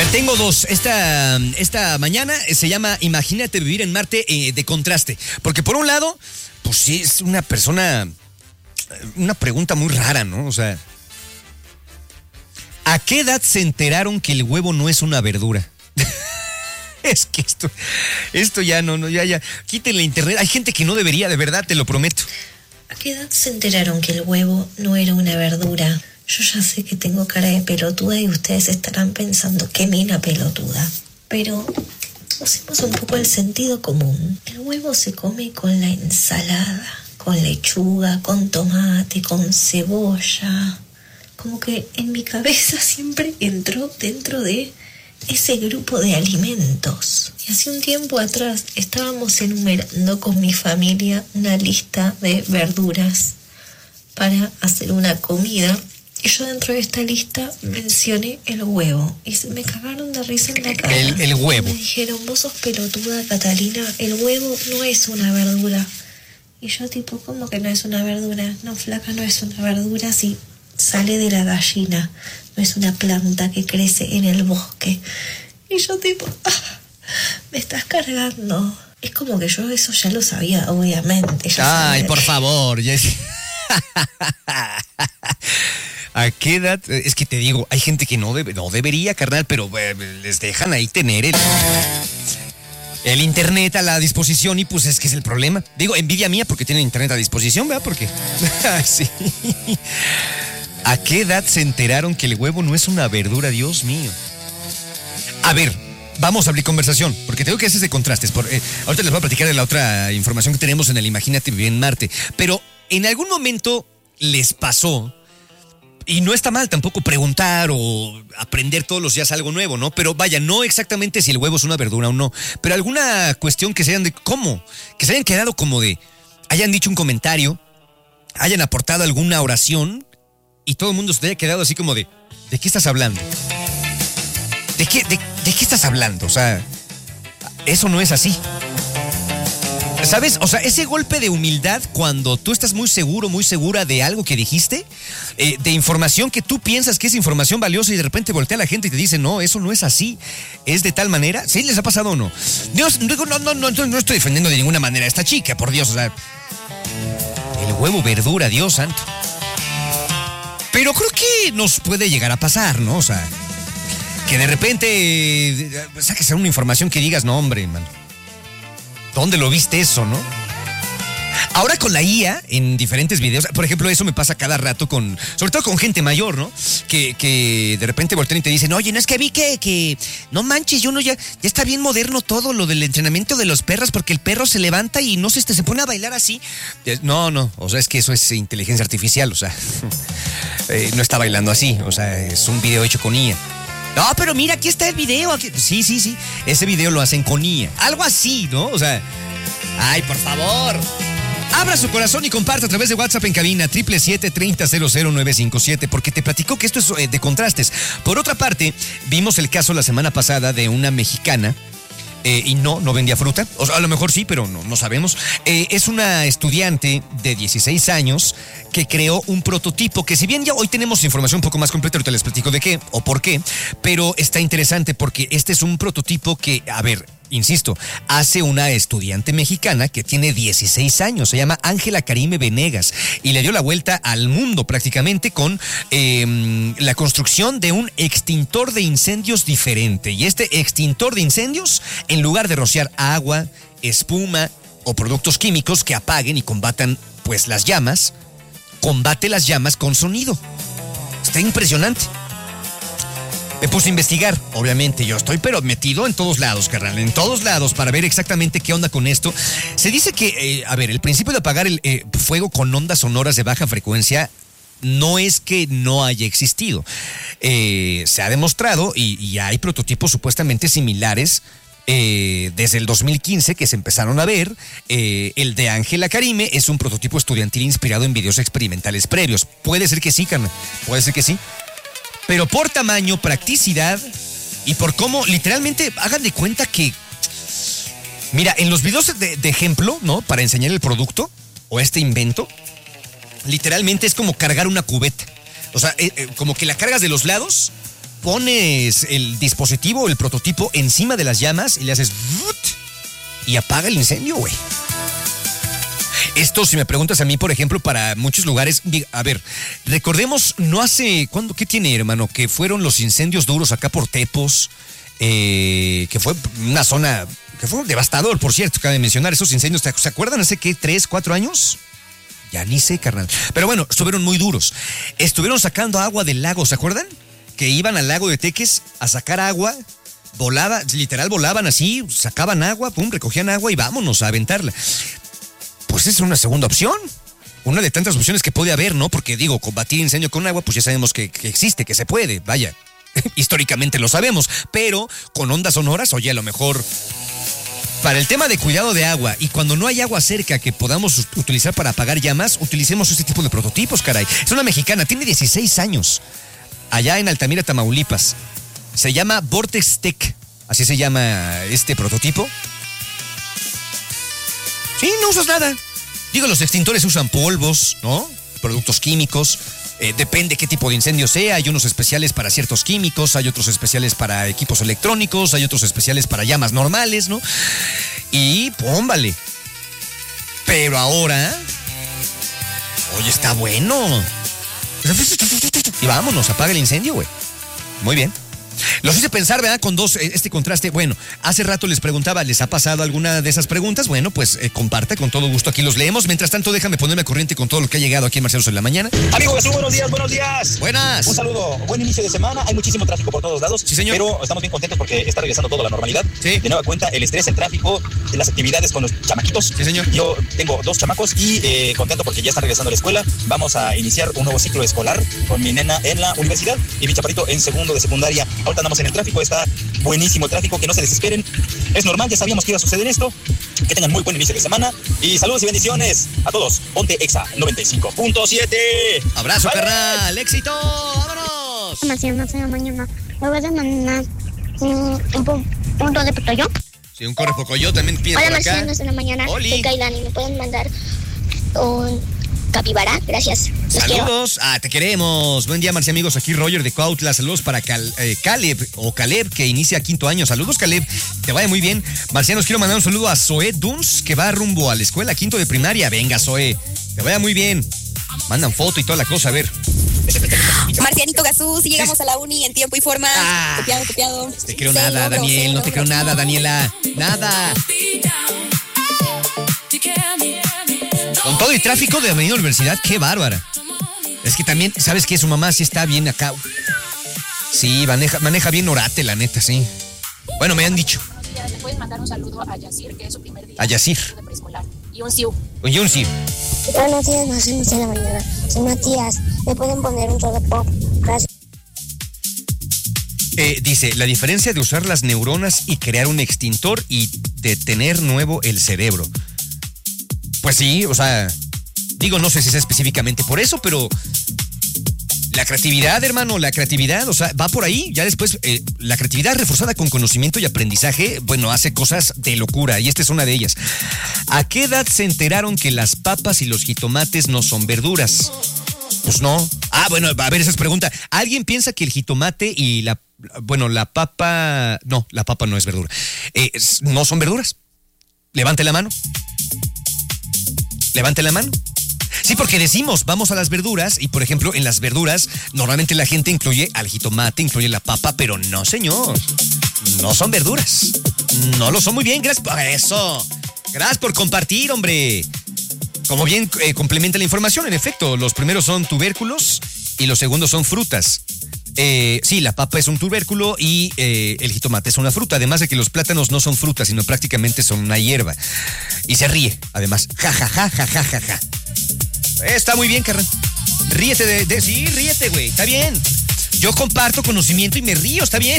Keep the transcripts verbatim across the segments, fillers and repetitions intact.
ver, tengo dos. Esta, esta mañana se llama Imagínate vivir en Marte eh, de contraste. Porque por un lado, pues sí, es una persona, una pregunta muy rara, ¿no? O sea, ¿a qué edad se enteraron que el huevo no es una verdura? Es que esto, esto ya no, no, ya, ya. Quítenle internet. Hay gente que no debería, de verdad, te lo prometo. ¿A qué edad se enteraron que el huevo no era una verdura? Yo ya sé que tengo cara de pelotuda y ustedes estarán pensando, qué mina pelotuda. Pero usemos un poco el sentido común. El huevo se come con la ensalada, con lechuga, con tomate, con cebolla. Como que en mi cabeza siempre entró dentro de ese grupo de alimentos. Y hace un tiempo atrás estábamos enumerando con mi familia una lista de verduras para hacer una comida. Y yo dentro de esta lista mencioné el huevo. Y se me cagaron de risa en la cara. El, el huevo. Me dijeron, vos sos pelotuda, Catalina, el huevo no es una verdura. Y yo tipo, ¿cómo que no es una verdura? No, flaca, no es una verdura si sale de la gallina. No es una planta que crece en el bosque. Y yo tipo, ah, me estás cargando. Es como que yo eso ya lo sabía, obviamente. Ya Ay, sabía. por favor, Jessy. ¿A qué edad? Es que te digo, hay gente que no, debe, no debería, carnal, pero eh, les dejan ahí tener el, el internet a la disposición y pues es que es el problema. Digo, envidia mía porque tienen internet a disposición, ¿verdad? Porque, sí. ¿A qué edad se enteraron que el huevo no es una verdura? Dios mío. A ver, vamos a abrir conversación, porque tengo que hacer ese contraste. Por, eh, ahorita les voy a platicar de la otra información que tenemos en el Imagínate vivir en Marte. Pero en algún momento les pasó, y no está mal tampoco preguntar o aprender todos los días algo nuevo, ¿no? Pero vaya, no exactamente si el huevo es una verdura o no, pero alguna cuestión que se hayan de... ¿Cómo? Que se hayan quedado como de... Hayan dicho un comentario, hayan aportado alguna oración y todo el mundo se haya quedado así como de... ¿De qué estás hablando? ¿De qué, de, de qué estás hablando? O sea, eso no es así. ¿Sabes? O sea, ese golpe de humildad cuando tú estás muy seguro, muy segura de algo que dijiste, eh, de información que tú piensas que es información valiosa y de repente voltea la gente y te dice, no, eso no es así, es de tal manera. ¿Sí les ha pasado o no? Dios, no, no, no, no, no estoy defendiendo de ninguna manera a esta chica, por Dios, o sea, el huevo verdura, Dios santo. Pero creo que nos puede llegar a pasar, ¿no? O sea, que de repente eh, saques una información que digas, no, hombre, man, ¿dónde lo viste eso, no? Ahora con la I A, en diferentes videos, por ejemplo, eso me pasa cada rato con, sobre todo con gente mayor, ¿no? Que, que de repente voltean y te dicen, oye, no es que vi que, que no manches, yo no ya, ya está bien moderno todo lo del entrenamiento de los perros, porque el perro se levanta y no se, se pone a bailar así. No, no, o sea, es que eso es inteligencia artificial, o sea, eh, no está bailando así, o sea, es un video hecho con I A. No, pero mira, aquí está el video. Aquí... Sí, sí, sí. Ese video lo hacen con I A. Algo así, ¿no? O sea, ay, por favor. Abra su corazón y comparta a través de WhatsApp en cabina siete siete siete, treinta, cero cero nueve cinco siete, porque te platico que esto es eh, de contrastes. Por otra parte, vimos el caso la semana pasada de una mexicana. Eh, y no, no vendía fruta. O sea, a lo mejor sí, pero no, no sabemos. Eh, es una estudiante de dieciséis años que creó un prototipo que, si bien ya hoy tenemos información un poco más completa, ahorita les platico de qué o por qué, pero está interesante porque este es un prototipo que, a ver, insisto, hace una estudiante mexicana que tiene dieciséis años, se llama Ángela Karime Venegas y le dio la vuelta al mundo prácticamente con eh, la construcción de un extintor de incendios diferente. Y este extintor de incendios, en lugar de rociar agua, espuma o productos químicos que apaguen y combatan pues las llamas, combate las llamas con sonido. Está impresionante. Me puse a investigar, obviamente, yo estoy pero metido en todos lados, carnal, en todos lados para ver exactamente qué onda con esto. Se dice que, eh, a ver, el principio de apagar el eh, fuego con ondas sonoras de baja frecuencia no es que no haya existido. Eh, se ha demostrado y, y hay prototipos supuestamente similares Eh, desde el dos mil quince que se empezaron a ver. Eh, el de Ángela Karime es un prototipo estudiantil inspirado en videos experimentales previos. Puede ser que sí, carnal, puede ser que sí. Pero por tamaño, practicidad y por cómo, literalmente, hagan de cuenta que, mira, en los videos de, de ejemplo, ¿no? Para enseñar el producto o este invento, literalmente es como cargar una cubeta. O sea, eh, eh, como que la cargas de los lados, pones el dispositivo, el prototipo encima de las llamas y le haces y apaga el incendio, güey. Esto, si me preguntas a mí, por ejemplo, para muchos lugares, a ver, recordemos, no hace, ¿cuándo? ¿Qué tiene, hermano? Que fueron los incendios duros acá por Tepos, eh, que fue una zona, que fue devastador, por cierto, cabe mencionar esos incendios. ¿Se acuerdan hace qué, tres, cuatro años? Ya ni sé, carnal. Pero bueno, estuvieron muy duros. Estuvieron sacando agua del lago, ¿se acuerdan? Que iban al lago de Teques a sacar agua, volaba, literal volaban así, sacaban agua, pum, recogían agua y vámonos a aventarla. Pues es una segunda opción. Una de tantas opciones que puede haber, ¿no? Porque digo, combatir incendio con agua, pues ya sabemos que, que existe, que se puede, vaya. Históricamente lo sabemos, pero con ondas sonoras, oye, a lo mejor para el tema de cuidado de agua y cuando no hay agua cerca que podamos utilizar para apagar llamas, utilicemos este tipo de prototipos, caray. Es una mexicana, tiene dieciséis años, allá en Altamira, Tamaulipas. Se llama Vortex Tech, así se llama este prototipo. Sí, no usas nada. Digo, los extintores usan polvos, ¿no? Productos químicos. Eh, depende qué tipo de incendio sea. Hay unos especiales para ciertos químicos, hay otros especiales para equipos electrónicos, hay otros especiales para llamas normales, ¿no? Y pómbale. Pero ahora, oye, está bueno. Y vámonos, apaga el incendio, güey. Muy bien. Los hice pensar, ¿verdad? Con dos, este contraste. Bueno, hace rato les preguntaba, ¿les ha pasado alguna de esas preguntas? Bueno, pues eh, comparte, con todo gusto aquí los leemos. Mientras tanto, déjame ponerme a corriente con todo lo que ha llegado aquí en Marcianos en la Mañana. Amigo Jesús, buenos días, buenos días. Buenas. Un saludo, buen inicio de semana. Hay muchísimo tráfico por todos lados. Sí, señor. Pero estamos bien contentos porque está regresando todo a la normalidad. Sí. De nueva cuenta, el estrés, el tráfico, las actividades con los chamaquitos. Sí, señor. Yo tengo dos chamacos y eh, contento porque ya están regresando a la escuela. Vamos a iniciar un nuevo ciclo escolar con mi nena en la universidad y mi chaparrito en segundo de secundaria. Ahorita andamos en el tráfico. Está buenísimo el tráfico, que no se desesperen. Es normal, ya sabíamos que iba a suceder esto. Que tengan muy buen inicio de semana. Y saludos y bendiciones a todos. Ponte Exa noventa y cinco punto siete. Abrazo, ¡Vale! carnal. ¡Éxito! ¡Vámonos! Marcianos en la mañana. ¿Me vas a mandar un, un punto de pollo? Sí, un corre pocoyo también piensa Hola, por acá. Marcianos en la mañana. Oli. Soy Kailani. ¿Me pueden mandar un capibara? Gracias. Los Saludos, ah, te queremos. Buen día, Marci, amigos. Aquí Roger de Cuautla. Saludos para Cal, eh, Caleb o Caleb, que inicia quinto año. Saludos, Caleb. Te vaya muy bien. Marcianos, quiero mandar un saludo a Zoé Duns, que va rumbo a la escuela quinto de primaria. Venga, Zoé. Te vaya muy bien. Mandan foto y toda la cosa, a ver. Marcianito Gazú, si llegamos a la uni en tiempo y forma. Ah, copiado, copiado. No te creo Se nada, logró, Daniel. se No te logró. creo nada, Daniela. Nada. Con todo el tráfico de Avenida Universidad, qué bárbara. Es que también, ¿sabes qué? Su mamá sí está bien acá. Sí, maneja, maneja bien Orate, la neta, sí. Bueno, me han dicho. Le puedes mandar un saludo a Yacir, que es su primer día A Yacir. de preescolar. Y un siu. Oye, un sí. Buenos días, Marcianos en la mañana. Soy Matías. ¿Me pueden poner un show de pop? Gracias. Eh, dice, la diferencia de usar las neuronas y crear un extintor y de tener nuevo el cerebro. Pues sí, o sea, digo, no sé si sea específicamente por eso, pero la creatividad, hermano, la creatividad, o sea, va por ahí. Ya después, eh, la creatividad reforzada con conocimiento y aprendizaje, bueno, hace cosas de locura, y esta es una de ellas. ¿A qué edad se enteraron que las papas y los jitomates no son verduras? Pues no. Ah, bueno, a ver, esa es pregunta. ¿Alguien piensa que el jitomate y la, bueno, la papa, no, la papa no es verdura, eh, no son verduras? Levante la mano. Levante la mano. Sí, porque decimos, vamos a las verduras y, por ejemplo, en las verduras, normalmente la gente incluye al jitomate, incluye la papa, pero no, señor. No son verduras. No lo son. Muy bien, gracias por eso. Gracias por compartir, hombre. Como bien eh, complementa la información, en efecto, los primeros son tubérculos y los segundos son frutas. Eh, sí, la papa es un tubérculo y eh, el jitomate es una fruta. Además de que los plátanos no son frutas, sino prácticamente son una hierba. Y se ríe, además. Ja, ja, ja, ja, ja, ja, ja. Está muy bien, carnal. Ríete de, de... Sí, ríete, güey. Está bien. Yo comparto conocimiento y me río. Está bien.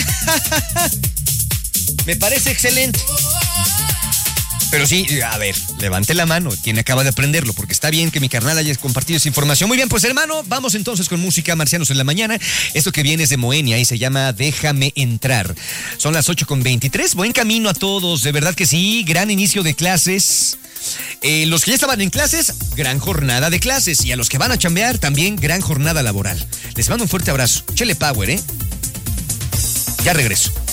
Me parece excelente. Pero sí, a ver, levante la mano quien acaba de aprenderlo, porque está bien que mi carnal haya compartido esa información. Muy bien, pues hermano, vamos entonces con música Marcianos en la mañana. Esto que viene es de Moenia y se llama Déjame Entrar. Son las ocho con veintitrés. Buen camino a todos, de verdad que sí. Gran inicio de clases. Eh, los que ya estaban en clases, gran jornada de clases. Y a los que van a chambear, también gran jornada laboral. Les mando un fuerte abrazo. Chele power, ¿eh? Ya regreso.